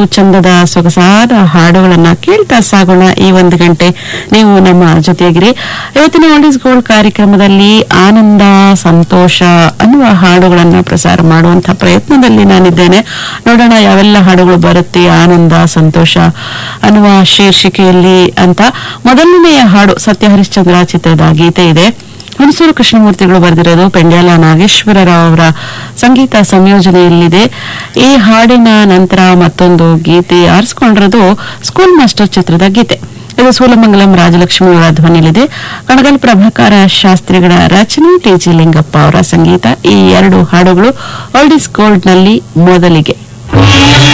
ಚಂದದ ಸೊಗಸಾದ ಹಾಡುಗಳನ್ನ ಕೇಳ್ತಾ ಸಾಗೋಣ. ಈ ಒಂದು ಗಂಟೆ ನೀವು ನಮ್ಮ ಜೊತೆಯಾಗಿರಿ. ಇವತ್ತಿನ ಓಲ್ಡ್ ಈಸ್ ಗೋಲ್ಡ್ ಕಾರ್ಯಕ್ರಮದಲ್ಲಿ ಆನಂದ ಸಂತೋಷ ಅನ್ನುವ ಹಾಡುಗಳನ್ನ ಪ್ರಸಾರ ಮಾಡುವಂತಹ ಪ್ರಯತ್ನದಲ್ಲಿ ನಾನಿದ್ದೇನೆ. ನೋಡೋಣ ಯಾವೆಲ್ಲ ಹಾಡುಗಳು ಬರುತ್ತೆ ಆನಂದ ಸಂತೋಷ ಅನ್ನುವ ಶೀರ್ಷಿಕೆಯಲ್ಲಿ ಅಂತ. ಮೊದಲನೆಯ ಹಾಡು ಸತ್ಯ ಹರಿಶ್ಚಂದ್ರ ಚಿತ್ರದ ಗೀತೆ ಇದೆ. ಹುಣಸೂರು ಕೃಷ್ಣಮೂರ್ತಿಗಳು ಬರೆದಿರೋದು, ಪೆಂಡ್ಯಾಲ ನಾಗೇಶ್ವರರಾವ್ ಅವರ ಸಂಗೀತ ಸಂಯೋಜನೆಯಲ್ಲಿದೆ. ಈ ಹಾಡಿನ ನಂತರ ಮತ್ತೊಂದು ಗೀತೆ ಆರಿಸಿಕೊಂಡಿರೋದು ಸ್ಕೂಲ್ ಮಾಸ್ಟರ್ ಚಿತ್ರದ ಗೀತೆ. ಇದು ಸೂಲಮಂಗಲಂ ರಾಜಲಕ್ಷ್ಮಿ ಅವರ ಧ್ವನಿಯಲ್ಲಿದೆ. ಕಣಗಲ್ ಪ್ರಭಾಕರ ಶಾಸ್ತ್ರಿಗಳ ರಚನೆ, ಟಿ.ಜಿ. ಲಿಂಗಪ್ಪ ಅವರ ಸಂಗೀತ. ಈ ಎರಡು ಹಾಡುಗಳು ಓಲ್ಡ್ ಈಸ್ ಗೋಲ್ಡ್ ನಲ್ಲಿ ಮೊದಲಿಗೆ.